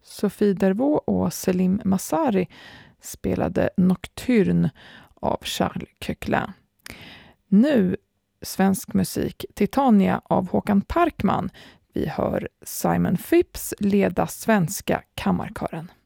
Sophie Dervaux och Selim Massari spelade Nocturne av Charles Koechlin. Nu svensk musik, Titania av Håkan Parkman. Vi hör Simon Phipps leda svenska kammarkören.